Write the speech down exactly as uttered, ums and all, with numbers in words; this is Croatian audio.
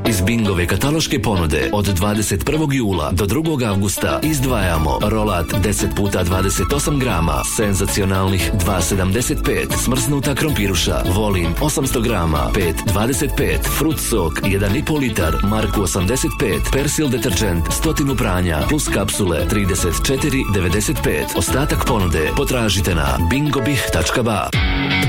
Iz Bingove kataloške ponude od dvadeset prvog jula do drugog avgusta izdvajamo rolat deset puta dvadeset osam grama, senzacionalnih dva sedamdeset pet, smrznuta krompiruša, Volin osamsto grama, pet dvadeset pet, Frut sok jedan i po litar, Marku osamdeset pet, Persil deterđent sto pranja, plus kapsule trideset četiri devedeset pet. Ostatak ponude potražite na bingobih tačka ba.